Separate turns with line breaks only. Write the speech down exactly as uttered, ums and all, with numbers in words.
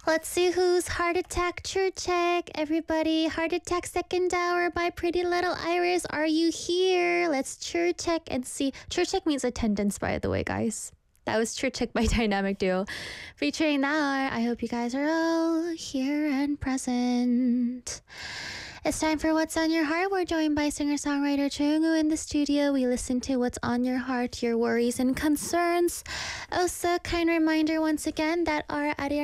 Let's see who's Heart Attack Church Check. Everybody, Heart Attack Second Hour by Pretty Little Iris. Are you here? Let's church check and see. Church check means attendance, by the way, guys. That was Church Check by Dynamic Duo. Featuring Now. I hope you guys are all here and present. It's time for What's on Your Heart. We're joined by singer-songwriter Chungu in the studio. We listen to what's on your heart, your worries and concerns. Also, kind reminder once again that our